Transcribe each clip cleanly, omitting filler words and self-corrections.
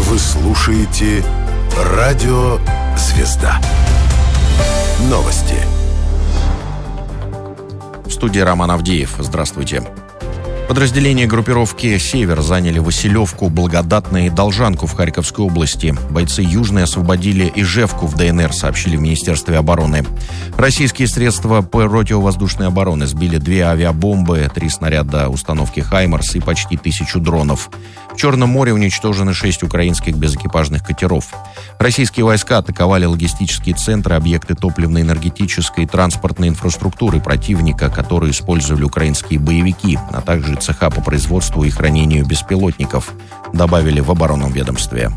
Вы слушаете «Радио Звезда». Новости. В студии Роман Авдеев. Здравствуйте. Подразделения группировки «Север» заняли Василевку, Благодатное и Должанку в Харьковской области. Бойцы Южной освободили Ижевку в ДНР, сообщили в Министерстве обороны. Российские средства противовоздушной обороны сбили 2 авиабомбы, 3 снаряда установки «Хаймарс» и почти 1000 дронов. В Черном море уничтожены 6 украинских безэкипажных катеров. Российские войска атаковали логистические центры, объекты топливно-энергетической и транспортной инфраструктуры противника, которые использовали украинские боевики, а также цеха по производству и хранению беспилотников, добавили в оборонном ведомстве.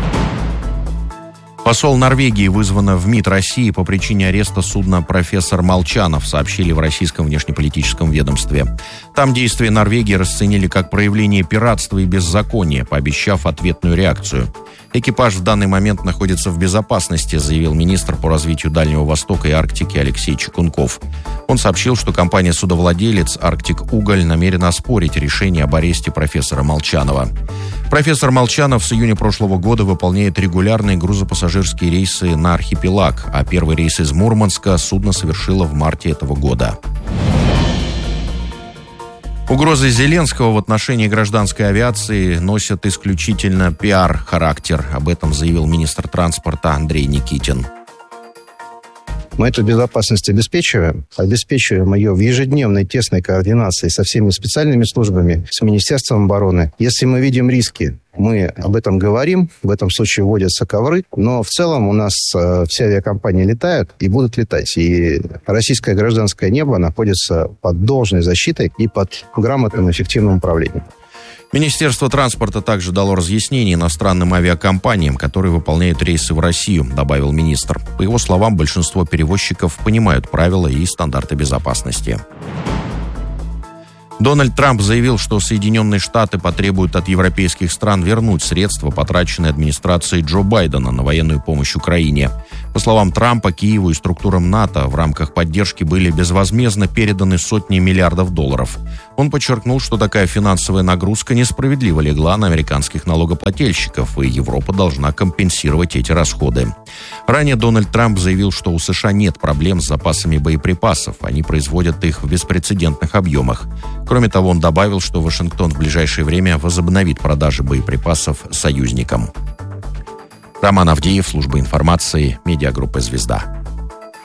Посол Норвегии вызвана в МИД России по причине ареста судна «Профессор Молчанов», сообщили в российском внешнеполитическом ведомстве. Там действия Норвегии расценили как проявление пиратства и беззакония, пообещав ответную реакцию. Экипаж в данный момент находится в безопасности, заявил министр по развитию Дальнего Востока и Арктики Алексей Чекунков. Он сообщил, что компания-судовладелец «Арктик Уголь» намерена оспорить решение об аресте профессора Молчанова. Профессор Молчанов с июня прошлого года выполняет регулярные грузопассажирские рейсы на архипелаг, а первый рейс из Мурманска судно совершило в марте этого года. Угрозы Зеленского в отношении гражданской авиации носят исключительно пиар-характер. Об этом заявил министр транспорта Андрей Никитин. Мы эту безопасность обеспечиваем ее в ежедневной тесной координации со всеми специальными службами, с Министерством обороны. Если мы видим риски, мы об этом говорим, в этом случае вводятся ковры, но в целом у нас все авиакомпании летают и будут летать. И российское гражданское небо находится под должной защитой и под грамотным эффективным управлением. Министерство транспорта также дало разъяснение иностранным авиакомпаниям, которые выполняют рейсы в Россию, добавил министр. По его словам, большинство перевозчиков понимают правила и стандарты безопасности. Дональд Трамп заявил, что Соединенные Штаты потребуют от европейских стран вернуть средства, потраченные администрацией Джо Байдена на военную помощь Украине. По словам Трампа, Киеву и структурам НАТО в рамках поддержки были безвозмездно переданы сотни миллиардов долларов. Он подчеркнул, что такая финансовая нагрузка несправедливо легла на американских налогоплательщиков, и Европа должна компенсировать эти расходы. Ранее Дональд Трамп заявил, что у США нет проблем с запасами боеприпасов, они производят их в беспрецедентных объемах. Кроме того, он добавил, что Вашингтон в ближайшее время возобновит продажи боеприпасов союзникам. Роман Авдеев, служба информации, медиагруппа «Звезда».